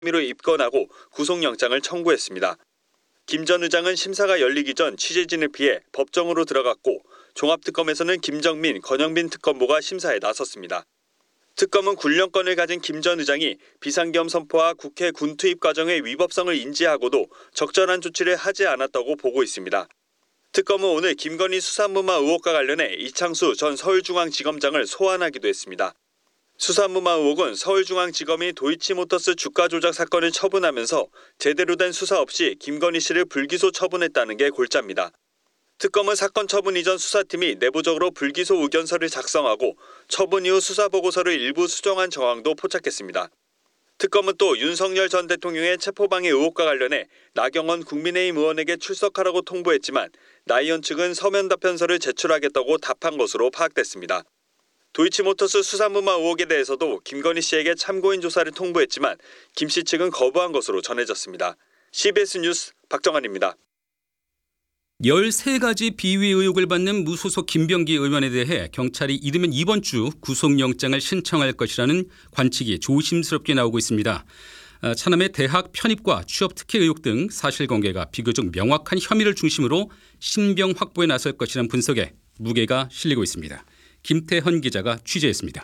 혐의로 입건하고 구속영장을 청구했습니다. 김 전 의장은 심사가 열리기 전 취재진을 피해 법정으로 들어갔고 종합특검에서는 김정민, 권영빈 특검보가 심사에 나섰습니다. 특검은 군령권을 가진 김 전 의장이 비상계엄 선포와 국회 군 투입 과정의 위법성을 인지하고도 적절한 조치를 하지 않았다고 보고 있습니다. 특검은 오늘 김건희 수사무마 의혹과 관련해 이창수 전 서울중앙지검장을 소환하기도 했습니다. 수사무마 의혹은 서울중앙지검이 도이치모터스 주가 조작 사건을 처분하면서 제대로 된 수사 없이 김건희 씨를 불기소 처분했다는 게 골자입니다. 특검은 사건 처분 이전 수사팀이 내부적으로 불기소 의견서를 작성하고 처분 이후 수사보고서를 일부 수정한 정황도 포착했습니다. 특검은 또 윤석열 전 대통령의 체포방해 의혹과 관련해 나경원 국민의힘 의원에게 출석하라고 통보했지만 나 의원 측은 서면 답변서를 제출하겠다고 답한 것으로 파악됐습니다. 도이치모터스 수사무마 의혹에 대해서도 김건희 씨에게 참고인 조사를 통보했지만 김 씨 측은 거부한 것으로 전해졌습니다. CBS 뉴스 박정환입니다. 13가지 비위 의혹을 받는 무소속 김병기 의원에 대해 경찰이 이르면 이번 주 구속영장을 신청할 것이라는 관측이 조심스럽게 나오고 있습니다. 차남의 대학 편입과 취업 특혜 의혹 등 사실관계가 비교적 명확한 혐의를 중심으로 신병 확보에 나설 것이라는 분석에 무게가 실리고 있습니다. 김태헌 기자가 취재했습니다.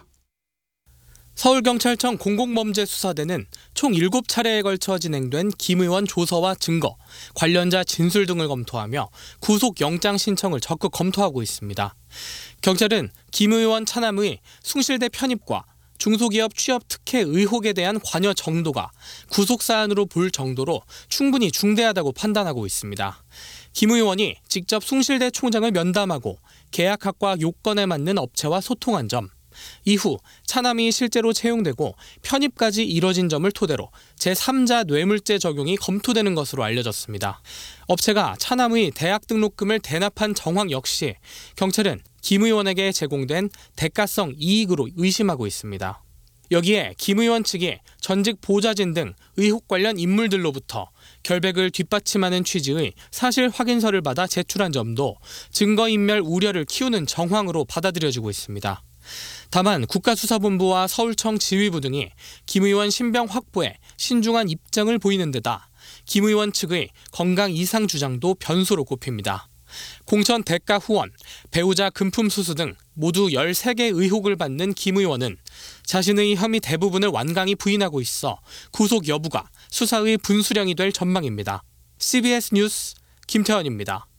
서울경찰청 공공범죄수사대는 총 7차례에 걸쳐 진행된 김 의원 조서와 증거, 관련자 진술 등을 검토하며 구속영장 신청을 적극 검토하고 있습니다. 경찰은 김 의원 차남의 숭실대 편입과 중소기업 취업 특혜 의혹에 대한 관여 정도가 구속사안으로 볼 정도로 충분히 중대하다고 판단하고 있습니다. 김 의원이 직접 숭실대 총장을 면담하고 계약학과 요건에 맞는 업체와 소통한 점, 이후 차남이 실제로 채용되고 편입까지 이뤄진 점을 토대로 제3자 뇌물죄 적용이 검토되는 것으로 알려졌습니다. 업체가 차남의 대학 등록금을 대납한 정황 역시 경찰은 김 의원에게 제공된 대가성 이익으로 의심하고 있습니다. 여기에 김 의원 측이 전직 보좌진 등 의혹 관련 인물들로부터 결백을 뒷받침하는 취지의 사실 확인서를 받아 제출한 점도 증거인멸 우려를 키우는 정황으로 받아들여지고 있습니다. 다만 국가수사본부와 서울청 지휘부 등이 김 의원 신병 확보에 신중한 입장을 보이는 데다 김 의원 측의 건강 이상 주장도 변수로 꼽힙니다. 공천 대가 후원, 배우자 금품 수수 등 모두 13개 의혹을 받는 김 의원은 자신의 혐의 대부분을 완강히 부인하고 있어 구속 여부가 수사의 분수령이 될 전망입니다. CBS 뉴스 김태헌입니다.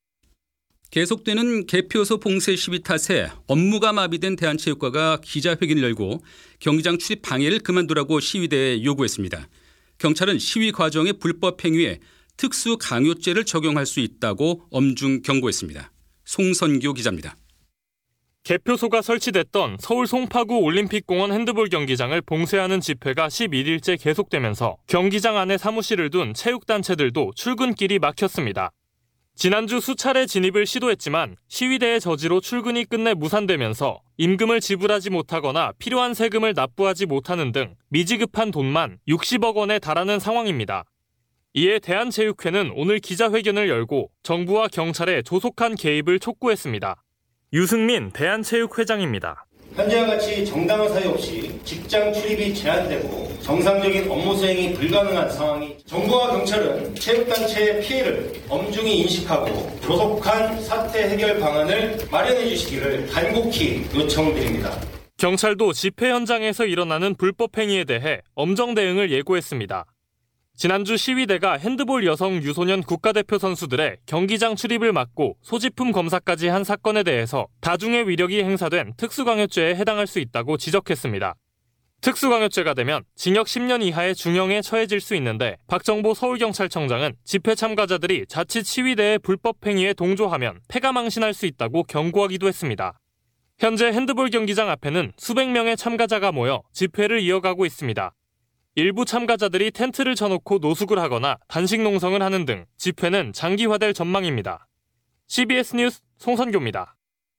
계속되는 개표소 봉쇄 시위 탓에 업무가 마비된 대한체육관가 기자회견을 열고 경기장 출입 방해를 그만두라고 시위대에 요구했습니다. 경찰은 시위 과정의 불법 행위에 특수 강요죄를 적용할 수 있다고 엄중 경고했습니다. 송선교 기자입니다. 개표소가 설치됐던 서울 송파구 올림픽공원 핸드볼 경기장을 봉쇄하는 집회가 11일째 계속되면서 경기장 안에 사무실을 둔 체육단체들도 출근길이 막혔습니다. 지난주 수차례 진입을 시도했지만 시위대의 저지로 출근이 끝내 무산되면서 임금을 지불하지 못하거나 필요한 세금을 납부하지 못하는 등 미지급한 돈만 60억 원에 달하는 상황입니다. 이에 대한체육회는 오늘 기자회견을 열고 정부와 경찰의 조속한 개입을 촉구했습니다. 유승민 대한체육회장입니다. 현재와 같이 정당한 사유 없이 직장 출입이 제한되고 정상적인 업무 수행이 불가능한 상황이 정부와 경찰은 체육단체의 피해를 엄중히 인식하고 조속한 사태 해결 방안을 마련해 주시기를 간곡히 요청드립니다. 경찰도 집회 현장에서 일어나는 불법 행위에 대해 엄정 대응을 예고했습니다. 지난주 시위대가 핸드볼 여성 유소년 국가대표 선수들의 경기장 출입을 막고 소지품 검사까지 한 사건에 대해서 다중의 위력이 행사된 특수강요죄에 해당할 수 있다고 지적했습니다. 특수강요죄가 되면 징역 10년 이하의 중형에 처해질 수 있는데 박정보 서울경찰청장은 집회 참가자들이 자칫 시위대의 불법 행위에 동조하면 패가망신할 수 있다고 경고하기도 했습니다. 현재 핸드볼 경기장 앞에는 수백 명의 참가자가 모여 집회를 이어가고 있습니다. 일부 참가자들이 텐트를 쳐놓고 노숙을 하거나 단식 농성을 하는 등 집회는 장기화될 전망입니다. CBS 뉴스 송선교입니다.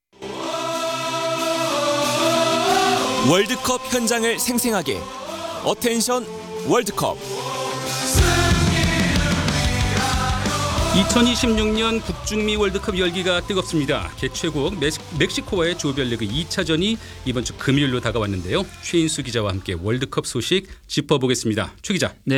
월드컵 현장을 생생하게 어텐션 월드컵. 2026년 북중미 월드컵 열기가 뜨겁습니다. 개최국 멕시코와의 조별리그 2차전이 이번 주 금요일로 다가왔는데요. 최인수 기자와 함께 월드컵 소식 짚어보겠습니다. 최 기자. 네.